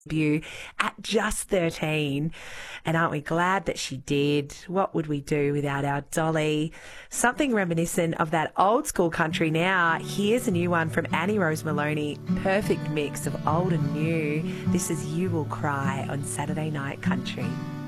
debut at just 13. And aren't we glad that she did? What would we do without our Dolly? Something reminiscent of that old school country now. Here's a new one from Annie Rose Maloney. Perfect mix of old and new. This is You Will Cry on Saturday Night Country.